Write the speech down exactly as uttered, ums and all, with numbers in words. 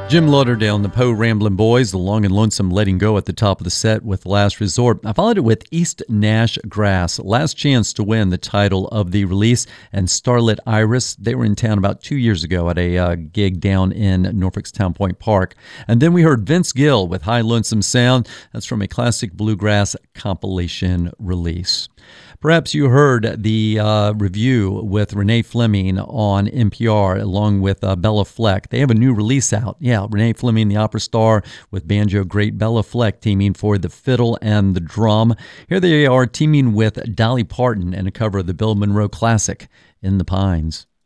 Jim Lauderdale and the Poe Ramblin' Boys, the long and lonesome letting go at the top of the set with Last Resort. I followed it with East Nash Grass, last chance to win the title of the release, and Starlit Iris. They were in town about two years ago at a uh, gig down in Norfolk's Town Point Park. And then we heard Vince Gill with High Lonesome Sound. That's from a classic bluegrass compilation release. Perhaps you heard the uh, review with Renee Fleming on N P R along with uh, Bella Fleck. They have a new release out. Yeah, Renee Fleming, the opera star, with banjo great Bella Fleck teaming for the fiddle and the drum. Here they are teaming with Dolly Parton in a cover of the Bill Monroe classic, In the Pines.